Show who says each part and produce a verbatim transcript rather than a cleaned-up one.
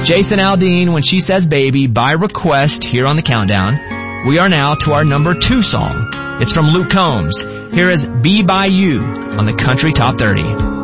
Speaker 1: Jason Aldean, When She Says Baby, by request here on the countdown. We are now to our number two song. It's from Luke Combs. Here is Be By You on the Country Top thirty.